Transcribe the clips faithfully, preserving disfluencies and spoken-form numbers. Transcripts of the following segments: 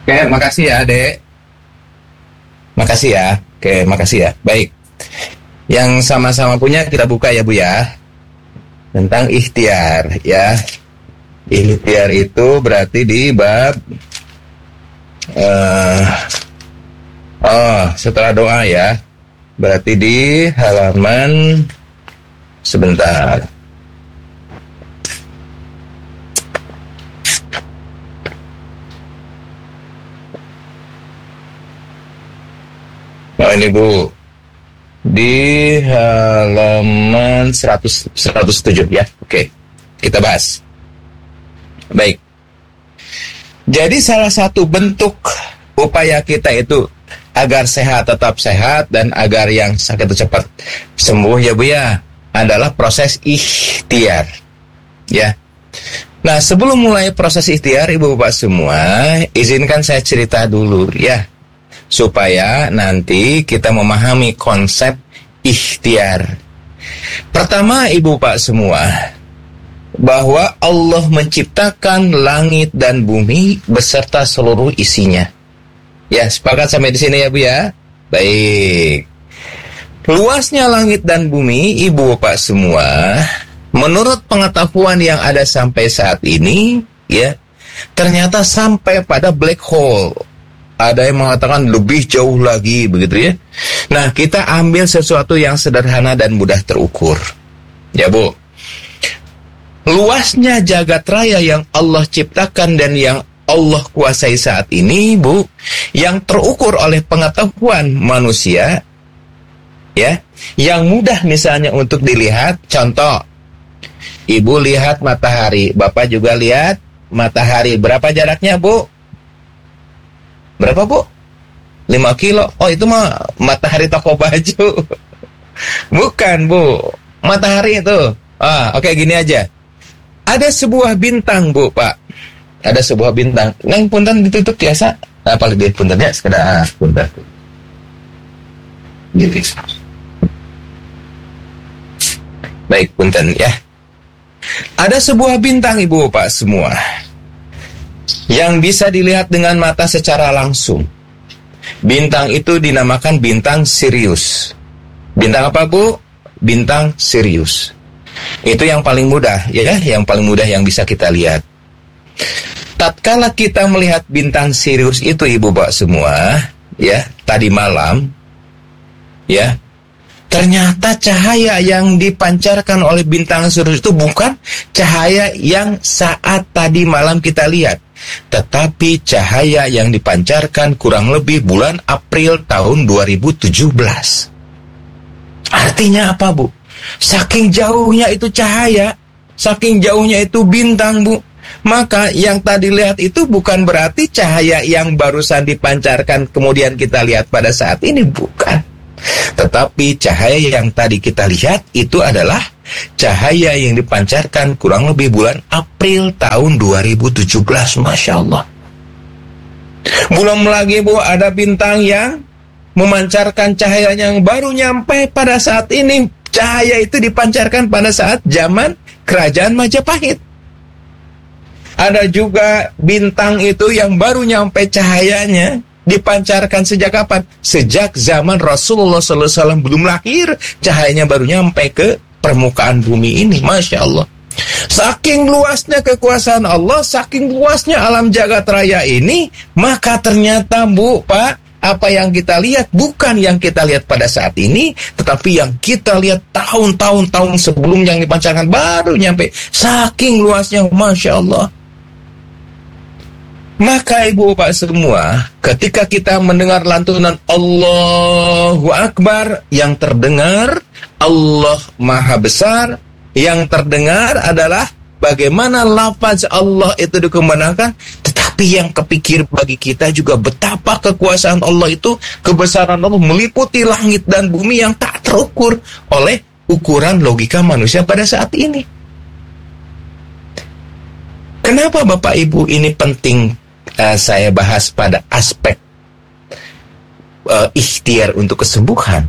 Oke, makasih ya, Dek. Makasih ya. Oke, makasih ya. Baik. Yang sama-sama punya kita buka ya, Bu ya. Tentang ikhtiar ya. Ikhtiar itu berarti di bab uh, oh, setelah doa ya. Berarti di halaman sebentar. Oh ini Bu, di halaman seratus, seratus tujuh ya. Oke, kita bahas. Baik. Jadi salah satu bentuk upaya kita itu agar sehat tetap sehat dan agar yang sakit itu cepat sembuh ya Bu ya, adalah proses ikhtiar. Ya. Nah, sebelum mulai proses ikhtiar Ibu Bapak semua, izinkan saya cerita dulu ya, supaya nanti kita memahami konsep ikhtiar. Pertama Ibu Pak semua, bahwa Allah menciptakan langit dan bumi beserta seluruh isinya. Ya, sepakat sampai di sini ya Bu ya? Baik. Luasnya langit dan bumi Ibu Bapak semua, menurut pengetahuan yang ada sampai saat ini, ya, ternyata sampai pada black hole. Ada yang mengatakan lebih jauh lagi, begitu ya. Nah, kita ambil sesuatu yang sederhana dan mudah terukur. Ya, Bu. Luasnya jagat raya yang Allah ciptakan dan yang Allah kuasai saat ini, Bu, yang terukur oleh pengetahuan manusia, ya, yang mudah misalnya untuk dilihat. Contoh, Ibu lihat matahari, Bapak juga lihat matahari. Berapa jaraknya, Bu? Berapa, Bu? lima kilo. Oh, itu mah matahari toko baju. Bukan, Bu. Matahari itu. Ah, oke, gini aja. Ada sebuah bintang, Bu, Pak. Ada sebuah bintang. Neng punten ditutup biasa. Apa lebih puntennya sekedar punten. Gitu. Baik, punten ya. Ada sebuah bintang Ibu Bapak semua yang bisa dilihat dengan mata secara langsung. Bintang itu dinamakan bintang Sirius. Bintang apa, Bu? Bintang Sirius. Itu yang paling mudah, ya, yang paling mudah yang bisa kita lihat. Tatkala kita melihat bintang Sirius itu Ibu Bapak semua, ya, tadi malam, ya, ternyata cahaya yang dipancarkan oleh bintang Sirius itu bukan cahaya yang saat tadi malam kita lihat, tetapi cahaya yang dipancarkan kurang lebih bulan April tahun dua ribu tujuh belas. Artinya apa, Bu? Saking jauhnya itu cahaya, saking jauhnya itu bintang, Bu. Maka yang tadi lihat itu bukan berarti cahaya yang barusan dipancarkan kemudian kita lihat pada saat ini, bukan. Tetapi cahaya yang tadi kita lihat itu adalah cahaya yang dipancarkan kurang lebih bulan April tahun dua ribu tujuh belas. Masya Allah. Belum lagi, Bu, ada bintang yang memancarkan cahayanya yang baru nyampe pada saat ini. Cahaya itu dipancarkan pada saat zaman Kerajaan Majapahit. Ada juga bintang itu yang baru nyampe cahayanya dipancarkan sejak kapan? Sejak zaman Rasulullah shallallahu alaihi wasallam belum lahir, cahayanya baru nyampe ke permukaan bumi ini. Masya Allah. Saking luasnya kekuasaan Allah, saking luasnya alam jagat raya ini, maka ternyata, Bu, Pak, apa yang kita lihat bukan yang kita lihat pada saat ini, tetapi yang kita lihat tahun-tahun tahun sebelum yang dipancarkan baru nyampe. Saking luasnya, Masya Allah. Maka Ibu Bapak semua, ketika kita mendengar lantunan Allahu Akbar, yang terdengar Allah Maha Besar, yang terdengar adalah bagaimana lafaz Allah itu dikemanakan. Tetapi yang kepikir bagi kita juga betapa kekuasaan Allah itu, kebesaran Allah meliputi langit dan bumi yang tak terukur oleh ukuran logika manusia pada saat ini. Kenapa Bapak Ibu ini penting uh, saya bahas pada aspek uh, ikhtiar untuk kesembuhan?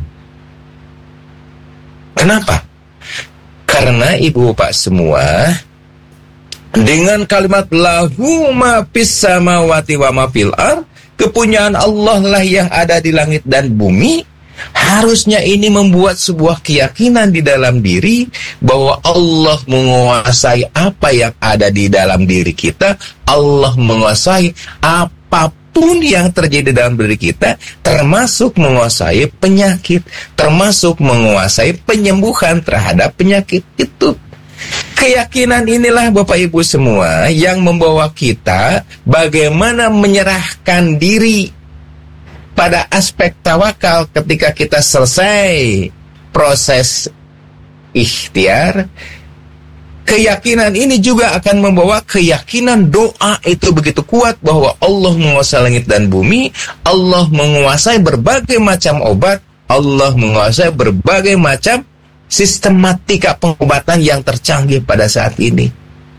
Kenapa? Karena Ibu Bapak semua, dengan kalimat lahu ma fis samawati wa ma fil ard, kepunyaan Allah lah yang ada di langit dan bumi, harusnya ini membuat sebuah keyakinan di dalam diri bahwa Allah menguasai apa yang ada di dalam diri kita. Allah menguasai apapun yang terjadi dalam diri kita, termasuk menguasai penyakit, termasuk menguasai penyembuhan terhadap penyakit itu. Keyakinan inilah Bapak Ibu semua yang membawa kita bagaimana menyerahkan diri pada aspek tawakal ketika kita selesai proses ikhtiar. Keyakinan ini juga akan membawa keyakinan doa itu begitu kuat bahwa Allah menguasai langit dan bumi, Allah menguasai berbagai macam obat, Allah menguasai berbagai macam sistematika pengobatan yang tercanggih pada saat ini.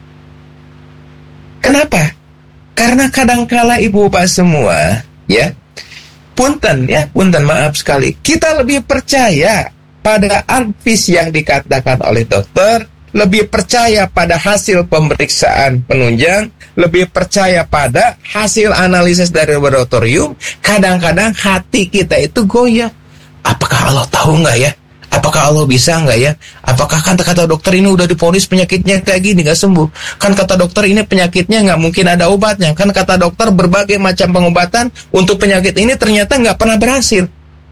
Kenapa? Karena kadangkala Ibu Bapak semua, ya, punten ya, punten maaf sekali, kita lebih percaya pada advice yang dikatakan oleh dokter, lebih percaya pada hasil pemeriksaan penunjang, lebih percaya pada hasil analisis dari laboratorium. Kadang-kadang hati kita itu goyah. Apakah Allah tahu nggak ya? Apakah Allah bisa nggak ya? Apakah kan kata dokter ini udah divonis penyakitnya kayak gini nggak sembuh? Kan kata dokter ini penyakitnya nggak mungkin ada obatnya. Kan kata dokter berbagai macam pengobatan untuk penyakit ini ternyata nggak pernah berhasil.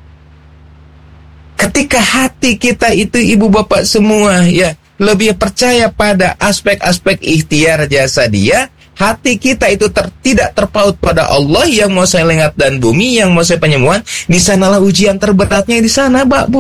Ketika hati kita itu Ibu Bapak semua ya lebih percaya pada aspek-aspek ikhtiar jasa dia, hati kita itu ter, tidak terpaut pada Allah yang menguasai langit dan bumi, yang menguasai penyembuhan. Di sanalah ujian terberatnya, di sana, Pak, Bu.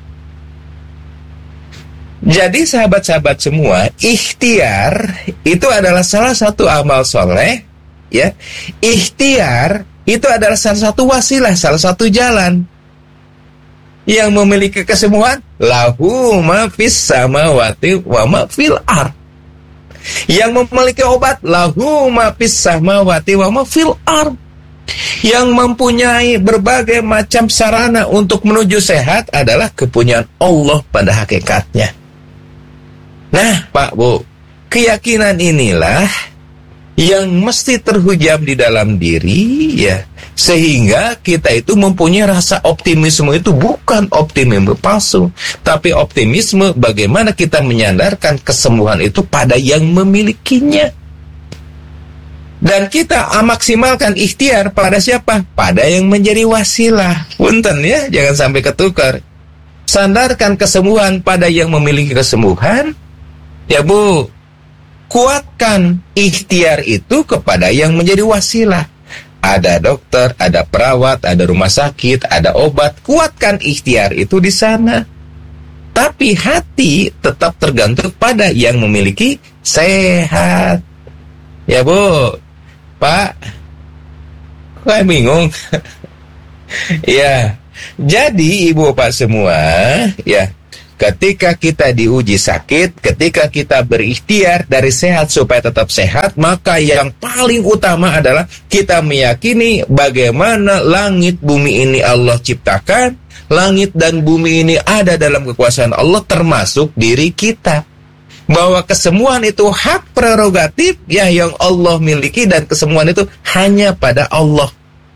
Jadi sahabat-sahabat semua, ikhtiar itu adalah salah satu amal soleh, ya. Ikhtiar itu adalah salah satu wasilah, salah satu jalan yang memiliki kesembuhan. Lahu ma fis samawati wa ma fil ard. Yang memiliki obat, lahu ma fis samawati wa ma fil ard. Yang mempunyai berbagai macam sarana untuk menuju sehat adalah kepunyaan Allah pada hakikatnya. Nah, Pak, Bu, keyakinan inilah yang mesti terhujam di dalam diri, ya, sehingga kita itu mempunyai rasa optimisme. Itu bukan optimisme palsu, tapi optimisme bagaimana kita menyandarkan kesembuhan itu pada yang memilikinya. Dan kita maksimalkan ikhtiar pada siapa? Pada yang menjadi wasilah. Punten ya, jangan sampai ketukar. Sandarkan kesembuhan pada yang memiliki kesembuhan. Ya Bu, kuatkan ikhtiar itu kepada yang menjadi wasilah. Ada dokter, ada perawat, ada rumah sakit, ada obat. Kuatkan ikhtiar itu di sana. Tapi hati tetap tergantung pada yang memiliki sehat. Ya Bu, Pak, kok bingung? Ya, jadi Ibu Bapak semua, ya, ketika kita diuji sakit, ketika kita berikhtiar dari sehat supaya tetap sehat, maka yang paling utama adalah kita meyakini bagaimana langit bumi ini Allah ciptakan, langit dan bumi ini ada dalam kekuasaan Allah, termasuk diri kita. Bahwa kesembuhan itu hak prerogatif ya yang Allah miliki, dan kesembuhan itu hanya pada Allah.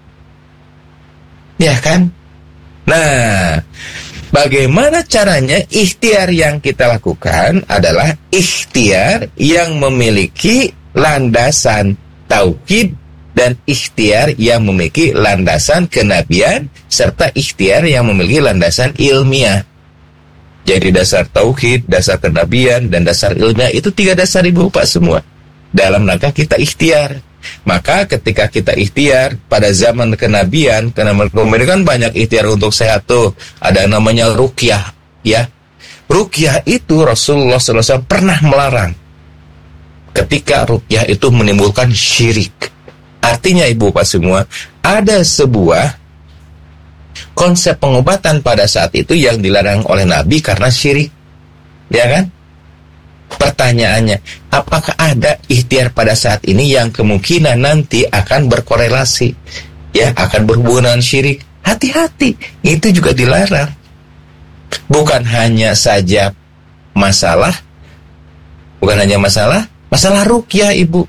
Ya kan? Nah, bagaimana caranya? Ikhtiar yang kita lakukan adalah ikhtiar yang memiliki landasan tauhid dan ikhtiar yang memiliki landasan kenabian, serta ikhtiar yang memiliki landasan ilmiah. Jadi dasar tauhid, dasar kenabian, dan dasar ilmiah itu tiga dasar Ibu Bapak semua dalam rangka kita ikhtiar. Maka ketika kita ikhtiar pada zaman kenabian, karena kemudian kan banyak ikhtiar untuk sehat tuh, ada namanya ruqyah, ya. Ruqyah itu Rasulullah shallallahu alaihi wasallam pernah melarang ketika ruqyah itu menimbulkan syirik. Artinya Ibu Bapak semua, ada sebuah konsep pengobatan pada saat itu yang dilarang oleh Nabi karena syirik, ya kan? Pertanyaannya, apakah ada ikhtiar pada saat ini yang kemungkinan nanti akan berkorelasi, ya, akan berhubungan syirik? Hati-hati, itu juga dilarang. Bukan hanya saja masalah, bukan hanya masalah, masalah ruqyah Ibu.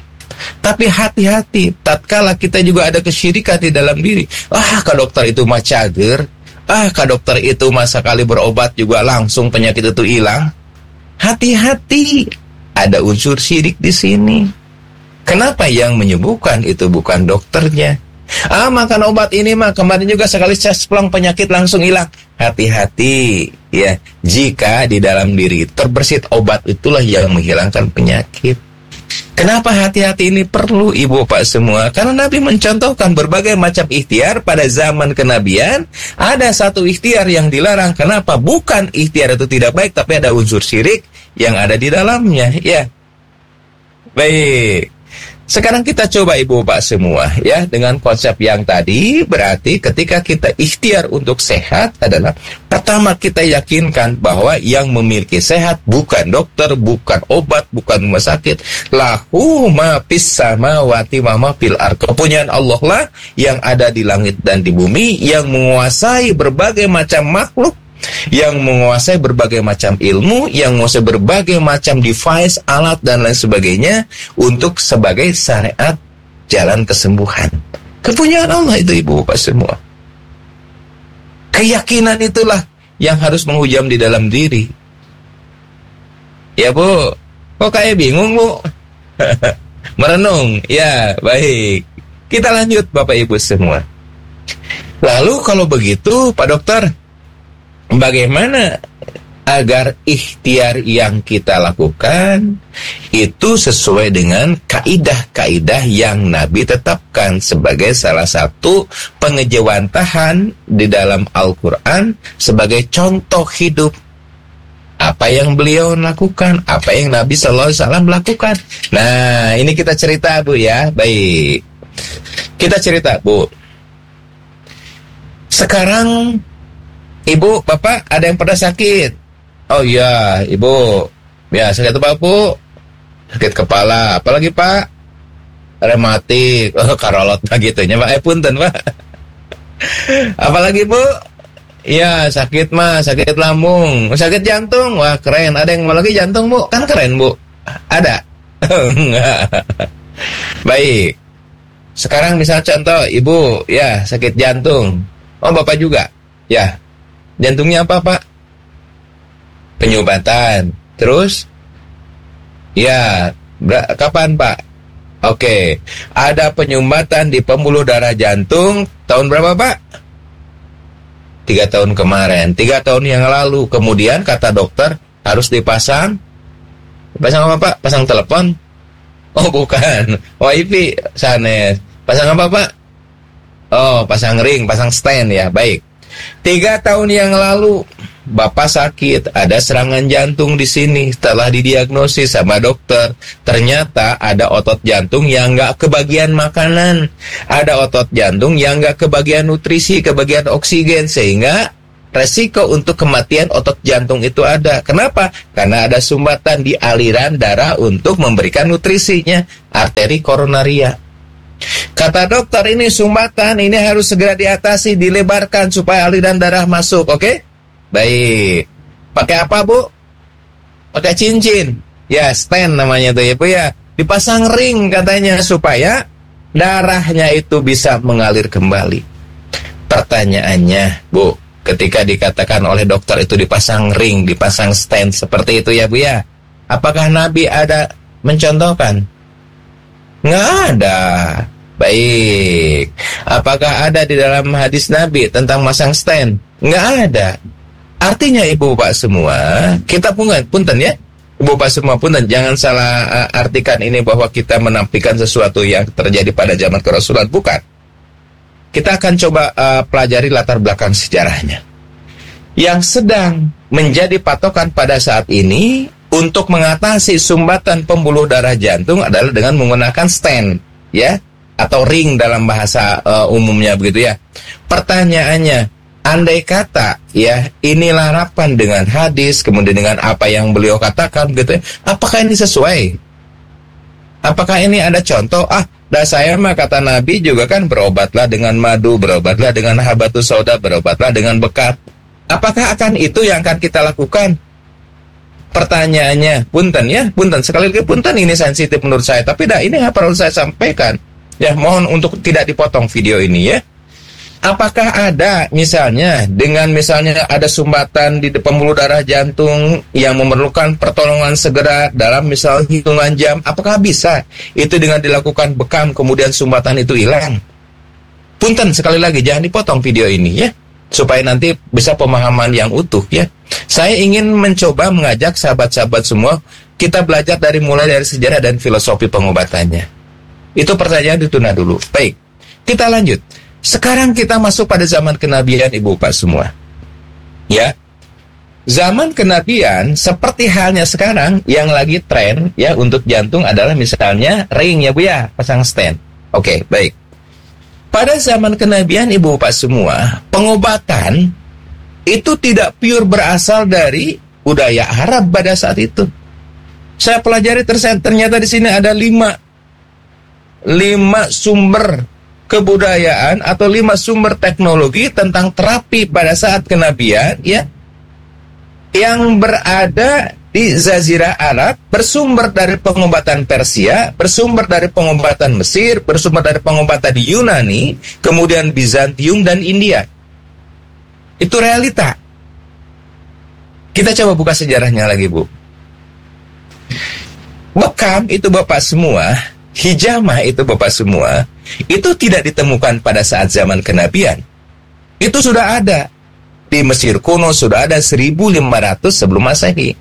Tapi hati-hati, tatkala kita juga ada kesyirikan di dalam diri. Ah, ke dokter itu mah cager. Ah, ke dokter itu mah sekali berobat juga langsung penyakit itu hilang. Hati-hati, ada unsur syirik di sini. Kenapa yang menyembuhkan itu bukan dokternya? Ah, makan obat ini mah kemarin juga sekali cesplong penyakit langsung hilang. Hati-hati, ya. Jika di dalam diri terbersit obat, itulah yang menghilangkan penyakit. Kenapa hati-hati ini perlu, ibu bapak semua? Karena Nabi mencontohkan berbagai macam ikhtiar pada zaman kenabian. Ada satu ikhtiar yang dilarang. Kenapa? Bukan ikhtiar itu tidak baik, tapi ada unsur syirik yang ada di dalamnya. Ya, baik. Sekarang kita coba ibu bapak semua, ya, dengan konsep yang tadi. Berarti ketika kita ikhtiar untuk sehat adalah pertama kita yakinkan bahwa yang memiliki sehat bukan dokter, bukan obat, bukan rumah sakit. Lahu ma fis samawati wa ma fil ardh. Kepunyaan Allah lah yang ada di langit dan di bumi, yang menguasai berbagai macam makhluk, yang menguasai berbagai macam ilmu, yang menguasai berbagai macam device, alat, dan lain sebagainya untuk sebagai syariat jalan kesembuhan. Kepunyaan Allah itu ibu bapak semua. Keyakinan itulah yang harus menghujam di dalam diri. Ya bu, kok kayak bingung bu? Merenung, ya baik. Kita lanjut bapak ibu semua. Lalu kalau begitu Pak Dokter, bagaimana agar ikhtiar yang kita lakukan itu sesuai dengan kaidah-kaidah yang Nabi tetapkan sebagai salah satu pengejawantahan di dalam Al-Quran sebagai contoh hidup. Apa yang beliau lakukan, apa yang Nabi Sallallahu Alaihi Wasallam lakukan. Nah, ini kita cerita bu ya. Baik, kita cerita bu. Sekarang ibu, bapak ada yang pernah sakit? Oh iya, ibu. Ya, sakit apa, Bu? Sakit kepala. Apalagi, Pak? Rematik. Oh, karolot begitu nya, Pak. Eh, punten, Pak. Apalagi, Bu? Ya, sakit mah, sakit lambung. Sakit jantung. Wah, keren. Ada yang mau lagi jantung, Bu? Kan keren, Bu. Ada? Enggak. Baik. Sekarang misal contoh, Ibu, ya, sakit jantung. Oh, Bapak juga? Ya. Jantungnya apa, Pak? Penyumbatan. Terus? Ya, kapan, Pak? Oke. Ada penyumbatan di pembuluh darah jantung tahun berapa, Pak? Tiga tahun kemarin. Tiga tahun yang lalu. Kemudian kata dokter harus dipasang. Pasang apa, Pak? Pasang telepon? Oh, bukan. Wifi sanes. Pasang apa, Pak? Oh, pasang ring, pasang stand ya. Baik. Tiga tahun yang lalu Bapak sakit, ada serangan jantung di sini. Setelah didiagnosis sama dokter, ternyata ada otot jantung yang nggak kebagian makanan, ada otot jantung yang nggak kebagian nutrisi, kebagian oksigen, sehingga resiko untuk kematian otot jantung itu ada. Kenapa? Karena ada sumbatan di aliran darah untuk memberikan nutrisinya, arteri koronaria. Kata dokter, ini sumbatan, ini harus segera diatasi, dilebarkan supaya aliran darah masuk, oke? Okay? Baik. Pakai apa, Bu? Pakai cincin. Ya, stand namanya tuh ya, Bu ya. Dipasang ring katanya supaya darahnya itu bisa mengalir kembali. Pertanyaannya, Bu, ketika dikatakan oleh dokter itu dipasang ring, dipasang stand seperti itu ya, Bu ya. Apakah Nabi ada mencontohkan? Nggak ada. Baik. Apakah ada di dalam hadis Nabi tentang masang stand? Nggak ada. Artinya ibu bapak semua, kita punten, punten ya. Ibu bapak semua punten, jangan salah uh, artikan ini bahwa kita menampilkan sesuatu yang terjadi pada zaman kerasulan. Bukan. Kita akan coba uh, pelajari latar belakang sejarahnya. Yang sedang menjadi patokan pada saat ini untuk mengatasi sumbatan pembuluh darah jantung adalah dengan menggunakan stand, ya, atau ring dalam bahasa uh, umumnya begitu ya. Pertanyaannya, andai kata ya ini larapan dengan hadis, kemudian dengan apa yang beliau katakan gitu ya, apakah ini sesuai? Apakah ini ada contoh? Ah, dah saya mah kata Nabi juga kan berobatlah dengan madu, berobatlah dengan habatus sauda, berobatlah dengan bekat. Apakah akan itu yang akan kita lakukan? Pertanyaannya, punten ya, punten. Sekali lagi punten, ini sensitif menurut saya. Tapi dah, ini yang perlu saya sampaikan. Ya, mohon untuk tidak dipotong video ini ya. Apakah ada misalnya, dengan misalnya ada sumbatan di pembuluh darah jantung yang memerlukan pertolongan segera dalam misal hitungan jam, apakah bisa itu dengan dilakukan bekam kemudian sumbatan itu hilang? Punten, sekali lagi, jangan dipotong video ini ya, supaya nanti bisa pemahaman yang utuh ya. Saya ingin mencoba mengajak sahabat-sahabat semua, kita belajar dari mulai dari sejarah dan filosofi pengobatannya. Itu pertanyaan ditunda dulu. Baik, kita lanjut. Sekarang kita masuk pada zaman kenabian, Ibu Bapak semua. Ya, zaman kenabian seperti halnya sekarang yang lagi tren ya untuk jantung adalah misalnya ring ya Bu ya, pasang stent. Oke, baik. Pada zaman kenabian, Ibu Bapak semua, pengobatan itu tidak pure berasal dari budaya Arab pada saat itu. Saya pelajari ternyata di sini ada lima lima sumber kebudayaan atau lima sumber teknologi tentang terapi pada saat kenabian ya, yang berada di Jazirah Arab, bersumber dari pengobatan Persia, bersumber dari pengobatan Mesir, bersumber dari pengobatan di Yunani, kemudian Bizantium dan India. Itu realita. Kita coba buka sejarahnya lagi, Bu. Bekam itu Bapak semua, hijamah itu Bapak semua, itu tidak ditemukan pada saat zaman kenabian. Itu sudah ada. Di Mesir kuno sudah ada seribu lima ratus sebelum Masehi.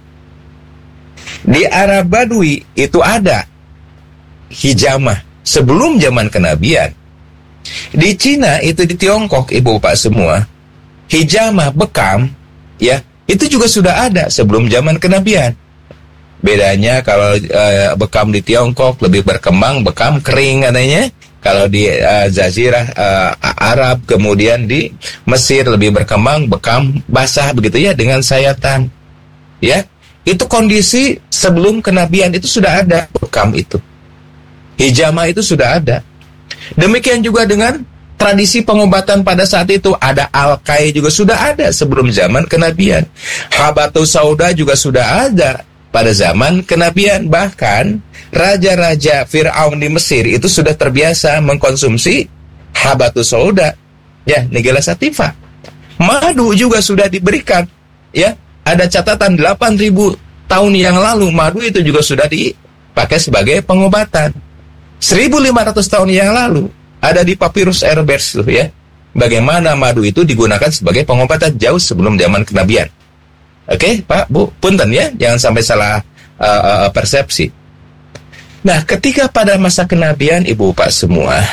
Di Arab Badui itu ada hijamah sebelum zaman kenabian. Di Cina itu di Tiongkok, Ibu Bapak semua, hijamah bekam ya, itu juga sudah ada sebelum zaman kenabian. Bedanya kalau uh, bekam di Tiongkok lebih berkembang, bekam kering katanya. Kalau di uh, Jazirah uh, Arab, kemudian di Mesir lebih berkembang, bekam basah begitu ya, dengan sayatan. Ya, itu kondisi sebelum kenabian itu sudah ada bekam itu. Hijamah itu sudah ada. Demikian juga dengan tradisi pengobatan pada saat itu, ada al-kai juga sudah ada sebelum zaman kenabian. Habatus sauda juga sudah ada pada zaman kenabian. Bahkan raja-raja Fir'aun di Mesir itu sudah terbiasa mengkonsumsi habatus sauda, ya, Nigella sativa. Madu juga sudah diberikan, ya. Ada catatan delapan ribu tahun yang lalu madu itu juga sudah dipakai sebagai pengobatan. seribu lima ratus tahun yang lalu ada di Papyrus Erebers tuh ya, bagaimana madu itu digunakan sebagai pengobatan jauh sebelum zaman kenabian. Oke, Pak, Bu, punten ya, jangan sampai salah uh, uh, persepsi. Nah, ketika pada masa kenabian, Ibu Bapak semua,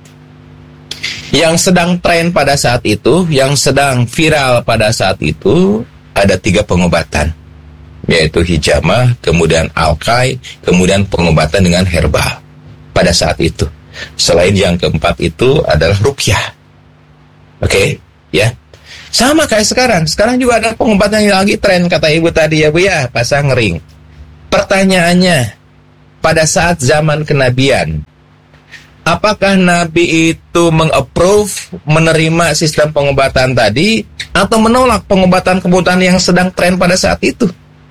yang sedang tren pada saat itu, yang sedang viral pada saat itu, ada tiga pengobatan, yaitu hijamah, kemudian al-kai, kemudian pengobatan dengan herbal pada saat itu. Selain yang keempat itu adalah ruqyah. Oke, ya. Sama kayak sekarang. Sekarang juga ada pengobatan yang lagi tren, kata Ibu tadi ya Bu ya, pasang ring. Pertanyaannya, pada saat zaman kenabian, apakah Nabi itu meng-approve, menerima sistem pengobatan tadi, atau menolak pengobatan-pengobatan yang sedang tren pada saat itu?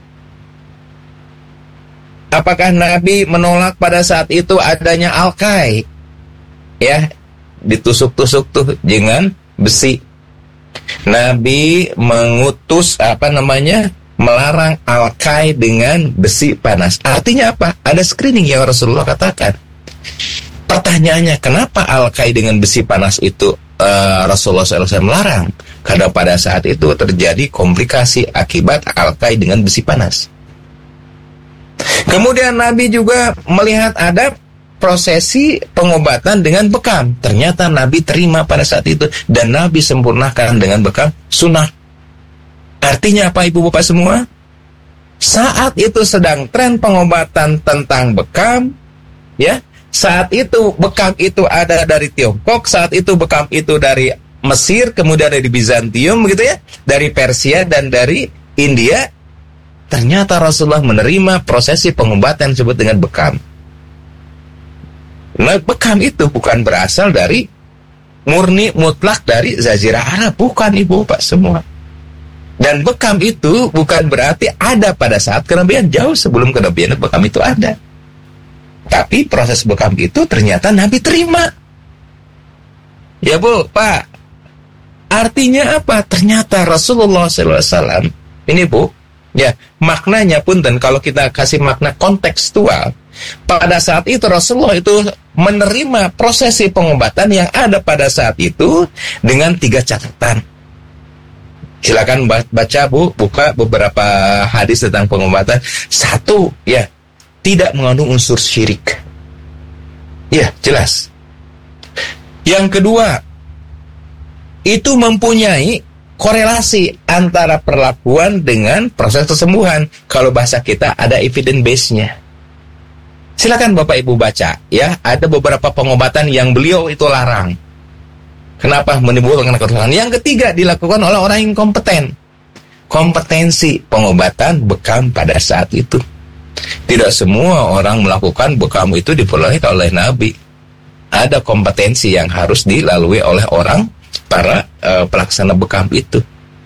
Apakah Nabi menolak pada saat itu adanya al-kai? Ya, ditusuk-tusuk tuh dengan besi. Nabi mengutus apa namanya? melarang al-kai dengan besi panas. Artinya apa? Ada screening yang Rasulullah katakan. Pertanyaannya, kenapa al-kai dengan besi panas itu uh, Rasulullah shallallahu alaihi wasallam melarang? Karena pada saat itu terjadi komplikasi akibat al-kai dengan besi panas. Kemudian Nabi juga melihat ada prosesi pengobatan dengan bekam. Ternyata Nabi terima pada saat itu, dan Nabi sempurnakan dengan bekam sunnah. Artinya apa, Ibu Bapak semua? Saat itu sedang tren pengobatan tentang bekam, ya. Saat itu bekam itu ada dari Tiongkok, saat itu bekam itu dari Mesir, kemudian dari Bizantium, begitu ya, dari Persia dan dari India. Ternyata Rasulullah menerima prosesi pengobatan disebut dengan bekam. Nah, bekam itu bukan berasal dari murni mutlak dari Jazirah Arab, bukan Ibu Bapak semua. Dan bekam itu bukan berarti ada pada saat kenabian, jauh sebelum kenabian bekam itu ada. Tapi proses bekam itu ternyata Nabi terima. Ya Bu, Pak, artinya apa? Ternyata Rasulullah shallallahu alaihi wasallam, ini Bu, ya maknanya pun, dan kalau kita kasih makna kontekstual, pada saat itu Rasulullah itu menerima prosesi pengobatan yang ada pada saat itu dengan tiga catatan. Silakan baca Bu, buka beberapa hadis tentang pengobatan. Satu, ya, tidak mengandung unsur syirik. Ya, jelas. Yang kedua, itu mempunyai korelasi antara perlakuan dengan proses kesembuhan. Kalau bahasa kita ada evidence base-nya. Silakan Bapak Ibu baca, ya, ada beberapa pengobatan yang beliau itu larang. Kenapa menimbulkan kesalahan? Yang ketiga, dilakukan oleh orang yang kompeten. Kompetensi pengobatan bekam pada saat itu. Tidak semua orang melakukan bekam itu diperolehkan oleh Nabi. Ada kompetensi yang harus dilalui oleh orang, para uh, pelaksana bekam itu.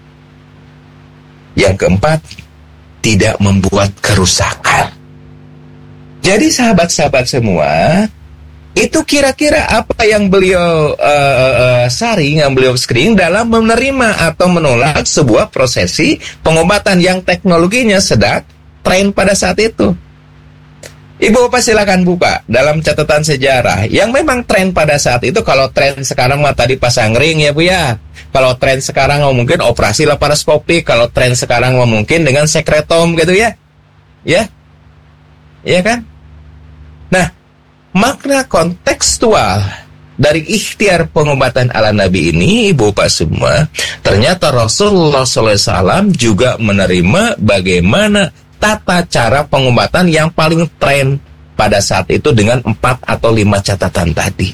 Yang keempat, tidak membuat kerusakan. Jadi sahabat-sahabat semua, itu kira-kira apa yang beliau uh, uh, saring, yang beliau screen dalam menerima atau menolak sebuah prosesi pengobatan yang teknologinya sedang tren pada saat itu. Ibu Bapak silakan buka dalam catatan sejarah yang memang tren pada saat itu. Kalau tren sekarang mah tadi pasang ring ya Bu ya. Kalau tren sekarang oh, mungkin operasi laparoskopik. Kalau tren sekarang oh, mungkin dengan sekretom gitu ya. Ya. Iya kan? Nah, makna kontekstual dari ikhtiar pengobatan ala Nabi ini, Ibu Bapak semua, ternyata Rasulullah shallallahu alaihi wasallam juga menerima bagaimana tata cara pengobatan yang paling tren pada saat itu dengan empat atau lima catatan tadi.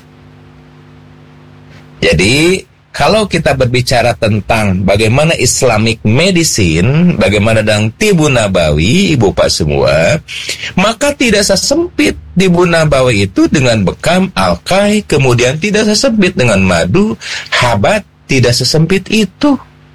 Jadi, kalau kita berbicara tentang bagaimana Islamic medicine, bagaimana dengan Tibun Nabawi, Ibu Bapak semua, maka tidak sesempit Tibun Nabawi itu dengan bekam, alkai, kemudian tidak sesempit dengan madu, habat, tidak sesempit itu.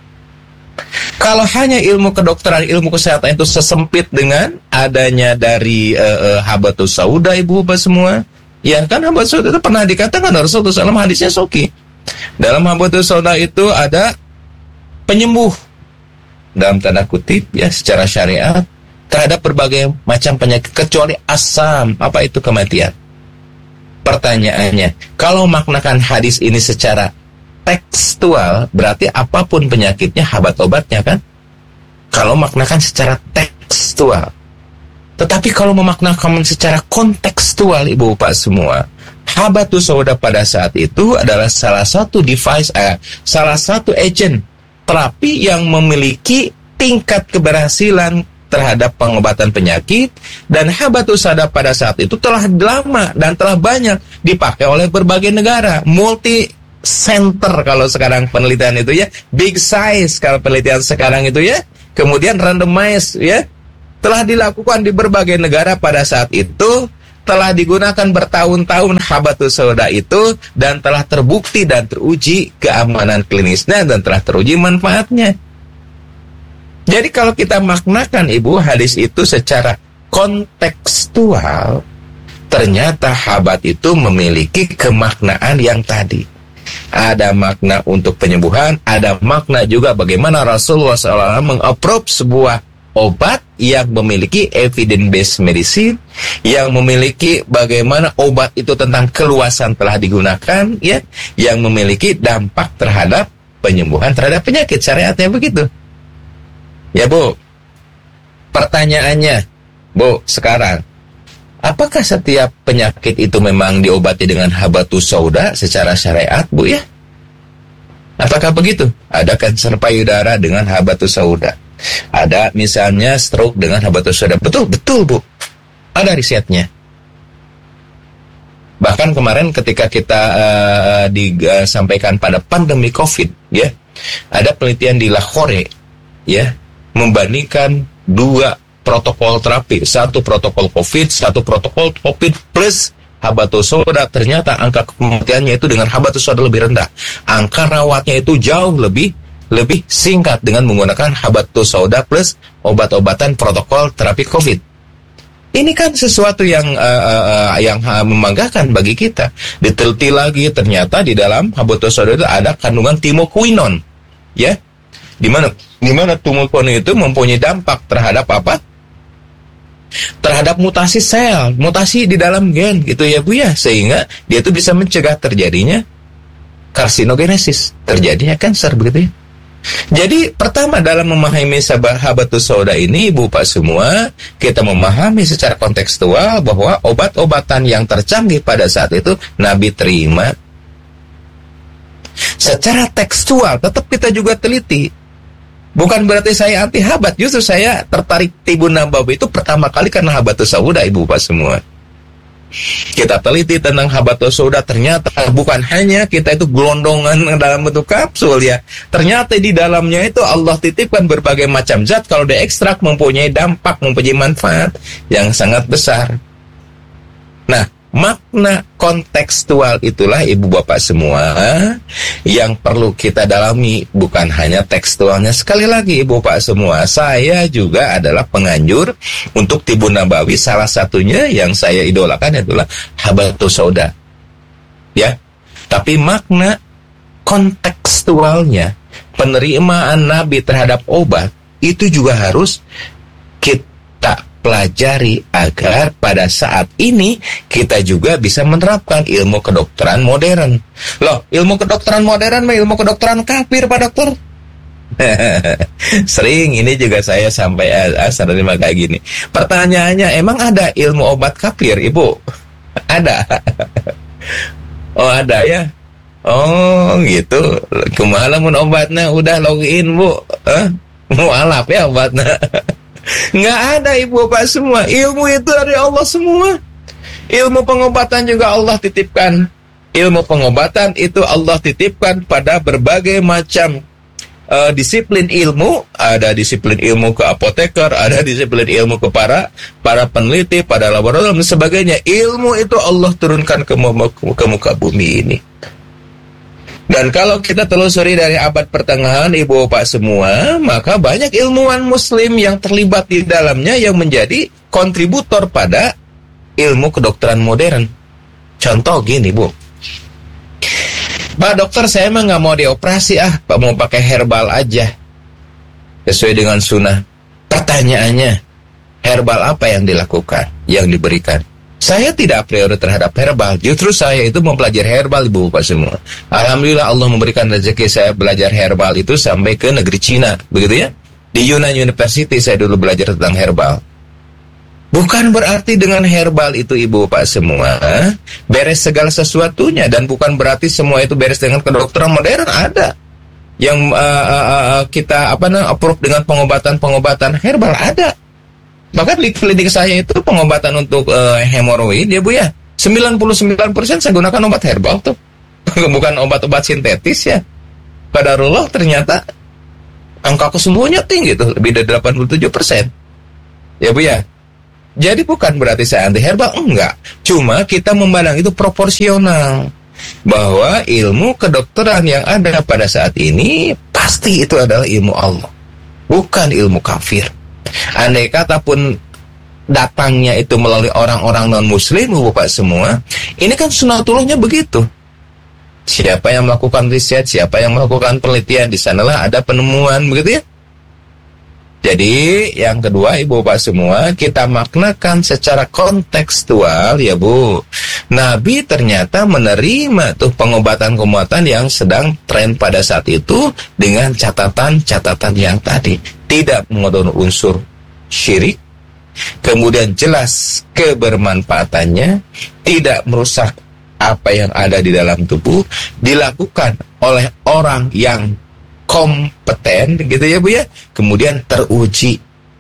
Kalau hanya ilmu kedokteran, ilmu kesehatan itu sesempit dengan adanya dari uh, uh, habatus sauda, Ibu Bapak semua, ya kan habatus sauda itu pernah dikatakan Rasulullah shallallahu alaihi wasallam, hadisnya soki. Dalam habatus sauda itu ada penyembuh dalam tanda kutip ya secara syariat terhadap berbagai macam penyakit kecuali asam. Apa itu? Kematian. Pertanyaannya, kalau maknakan hadis ini secara tekstual, berarti apapun penyakitnya habat obatnya kan? Kalau maknakan secara tekstual. Tetapi kalau memaknakan secara kontekstual, Ibu Bapak semua, habatus sauda pada saat itu adalah salah satu device, eh, salah satu agent terapi yang memiliki tingkat keberhasilan terhadap pengobatan penyakit, dan habatus sauda pada saat itu telah lama dan telah banyak dipakai oleh berbagai negara, multi center kalau sekarang penelitian itu ya, big size kalau penelitian sekarang itu ya, kemudian randomized ya, telah dilakukan di berbagai negara pada saat itu, telah digunakan bertahun-tahun habatus sauda itu, dan telah terbukti dan teruji keamanan klinisnya dan telah teruji manfaatnya. Jadi kalau kita maknakan Ibu hadis itu secara kontekstual, ternyata habat itu memiliki kemaknaan yang tadi. Ada makna untuk penyembuhan, ada makna juga bagaimana Rasulullah shallallahu alaihi wasallam meng-approve sebuah obat yang memiliki evidence-based medicine, yang memiliki bagaimana obat itu tentang keluasan telah digunakan, ya, yang memiliki dampak terhadap penyembuhan terhadap penyakit. Syariatnya begitu. Ya Bu, pertanyaannya, Bu, sekarang, apakah setiap penyakit itu memang diobati dengan habatus sauda secara syariat, Bu ya? Apakah begitu? Ada kanker payudara dengan habatus sauda. Ada misalnya stroke dengan habatus sauda. Betul, betul Bu. Ada risetnya. Bahkan kemarin ketika kita uh, disampaikan pada pandemi COVID, ya, ada penelitian di Lahore, ya, membandingkan dua protokol terapi, satu protokol COVID, satu protokol COVID plus habatus sauda. Ternyata angka kematiannya itu dengan habatus sauda lebih rendah. Angka rawatnya itu jauh lebih lebih singkat dengan menggunakan habatus sauda plus obat-obatan protokol terapi COVID. Ini kan sesuatu yang uh, uh, yang uh, membanggakan bagi kita. Diteliti lagi, ternyata di dalam habatus sauda itu ada kandungan timokuinon, ya, di mana di mana timokuinon itu mempunyai dampak terhadap apa? Terhadap mutasi sel, mutasi di dalam gen, gitu ya Bu ya, sehingga dia itu bisa mencegah terjadinya karsinogenesis, terjadinya kanker, begitu ya. Jadi pertama dalam memahami habatus sauda ini, Ibu Pak semua, kita memahami secara kontekstual bahwa obat-obatan yang tercanggih pada saat itu Nabi terima. Secara tekstual tetap kita juga teliti. Bukan berarti saya anti habat, justru saya tertarik Tibun Nabawi itu pertama kali karena habatus sauda, Ibu Pak semua. Kita teliti tentang habatus sauda, ternyata bukan hanya kita itu gelondongan dalam bentuk kapsul ya. Ternyata di dalamnya itu Allah titipkan berbagai macam zat, kalau diekstrak mempunyai dampak, mempunyai manfaat yang sangat besar. Nah, makna kontekstual itulah Ibu Bapak semua yang perlu kita dalami, bukan hanya tekstualnya. Sekali lagi Ibu Bapak semua, saya juga adalah penganjur untuk Tibun Nabawi. Salah satunya yang saya idolakan adalah habatus sauda, ya. Tapi makna kontekstualnya, penerimaan Nabi terhadap obat itu juga harus kita pelajari agar pada saat ini kita juga bisa menerapkan ilmu kedokteran modern. Loh, ilmu kedokteran modern mah ilmu kedokteran kafir, Pak Dokter. Sering ini juga saya sampai asal dari kayak gini. Pertanyaannya, emang ada ilmu obat kafir, Ibu? Ada. Oh, ada ya. Oh, gitu. Kumaha mun obatnya udah login, Bu. Eh? Mualaf ya obatnya. Nggak ada Ibu Bapak semua. Ilmu itu dari Allah semua. Ilmu pengobatan juga Allah titipkan. Ilmu pengobatan itu Allah titipkan pada berbagai macam uh, disiplin ilmu. Ada disiplin ilmu ke apoteker, ada disiplin ilmu ke para para peneliti, pada laboratorium dan sebagainya. Ilmu itu Allah turunkan ke, ke muka bumi ini. Dan kalau kita telusuri dari abad pertengahan, Ibu Bapak semua, maka banyak ilmuwan muslim yang terlibat di dalamnya yang menjadi kontributor pada ilmu kedokteran modern. Contoh gini, Bu. Pak dokter, saya mah nggak mau dioperasi, ah, Pak mau pakai herbal aja. Sesuai dengan sunnah. Pertanyaannya, herbal apa yang dilakukan, yang diberikan? Saya tidak a priori terhadap herbal. Justru saya itu mempelajari herbal, Ibu Bapak semua. Alhamdulillah Allah memberikan rezeki saya belajar herbal itu sampai ke negeri Cina, begitu ya. Di Yunnan University saya dulu belajar tentang herbal. Bukan berarti dengan herbal itu, Ibu Bapak semua, beres segala sesuatunya. Dan bukan berarti semua itu beres dengan kedokteran modern. Ada yang uh, uh, uh, kita apa namanya approve dengan pengobatan-pengobatan herbal, ada. Bahkan di klinik saya itu pengobatan untuk uh, hemoroid ya Bu ya, sembilan puluh sembilan persen saya gunakan obat herbal tuh. Bukan obat-obat sintetis ya. Qadarullah ternyata angka kesembuhannya tinggi tuh, lebih dari delapan puluh tujuh persen. Ya Bu ya. Jadi bukan berarti saya anti herbal, enggak. Cuma kita memandang itu proporsional. Bahwa ilmu kedokteran yang ada pada saat ini pasti itu adalah ilmu Allah, bukan ilmu kafir. Andai kata pun datangnya itu melalui orang-orang non-muslim, Bapak semua, ini kan sunatullahnya begitu. Siapa yang melakukan riset, siapa yang melakukan penelitian, di sanalah ada penemuan, begitu ya. Jadi yang kedua, Ibu Bapak semua, kita maknakan secara kontekstual ya Bu. Nabi ternyata menerima tuh pengobatan-pengobatan yang sedang tren pada saat itu dengan catatan-catatan yang tadi. Tidak mengandung unsur syirik, kemudian jelas kebermanfaatannya, tidak merusak apa yang ada di dalam tubuh, dilakukan oleh orang yang kompeten, gitu ya Bu ya, kemudian teruji.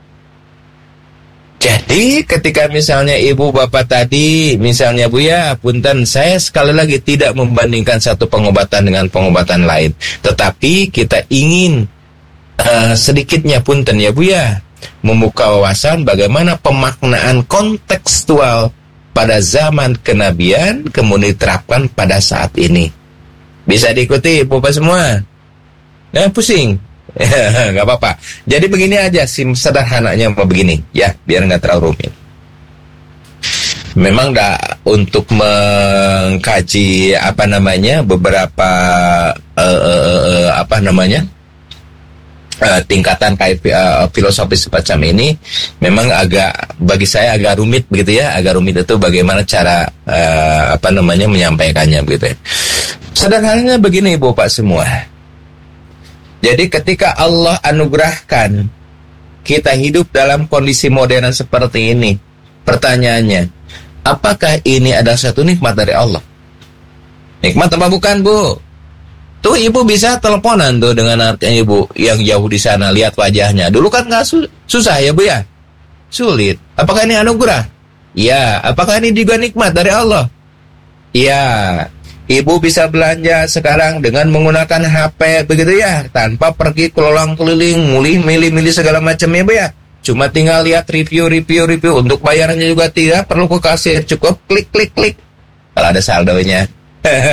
Jadi ketika misalnya Ibu Bapak tadi, misalnya Bu ya, punten, saya sekali lagi tidak membandingkan satu pengobatan dengan pengobatan lain, tetapi kita ingin uh, sedikitnya punten ya Bu ya, membuka wawasan bagaimana pemaknaan kontekstual pada zaman kenabian kemudian diterapkan pada saat ini. Bisa diikuti Ibu Bapak semua. Ya, pusing. Nggak apa-apa. Jadi begini aja, sim sederhananya mau begini, ya, biar nggak terlalu rumit. Memang dah untuk mengkaji apa namanya beberapa uh, uh, uh, apa namanya uh, tingkatan kayak uh, filosofi semacam ini, memang agak bagi saya agak rumit begitu ya, agak rumit itu bagaimana cara uh, apa namanya menyampaikannya begitu ya. Sederhananya begini Bapak semua. Jadi ketika Allah anugerahkan kita hidup dalam kondisi modern seperti ini, pertanyaannya, apakah ini adalah satu nikmat dari Allah? Nikmat apa bukan, Bu? Tuh ibu bisa teleponan tuh dengan artinya ibu yang jauh di sana, lihat wajahnya. Dulu kan nggak su- susah ya Bu ya? Sulit. Apakah ini anugerah? Ya. Apakah ini juga nikmat dari Allah? Ya. Ibu bisa belanja sekarang dengan menggunakan H P begitu ya, tanpa pergi kelolang keliling, mulih milih-milih segala macamnya Bu ya. Cuma tinggal lihat review-review review, untuk bayarannya juga tidak perlu ke kasir, cukup klik klik klik. Kalau ada saldonya.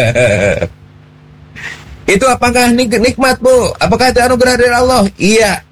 Itu apakah nik- nikmat Bu? Apakah itu anugerah dari Allah? Iya.